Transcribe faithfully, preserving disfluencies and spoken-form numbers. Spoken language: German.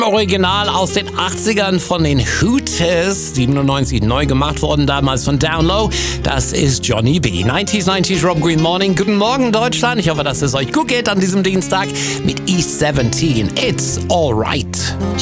Original aus den achtzigern von den Hooters, siebenundneunzig neu gemacht worden, damals von Down Low. Das ist Johnny B. neunziger, neunzig Rob Green Morning. Guten Morgen, Deutschland. Ich hoffe, dass es euch gut geht an diesem Dienstag mit E siebzehn. It's alright.